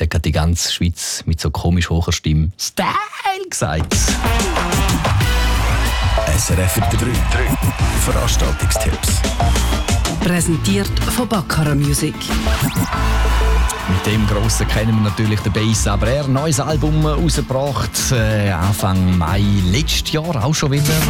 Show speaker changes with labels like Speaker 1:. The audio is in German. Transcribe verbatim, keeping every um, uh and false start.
Speaker 1: Jetzt hat gerade die ganze Schweiz mit so komisch hoher Stimme «Style» gesagt.
Speaker 2: S R F drei Veranstaltungstipps.
Speaker 3: Präsentiert von Baccarat Music.
Speaker 1: Mit dem Grossen kennen wir natürlich den Bass, aber er hat ein neues Album rausgebracht, äh, Anfang Mai letztes Jahr auch schon wieder.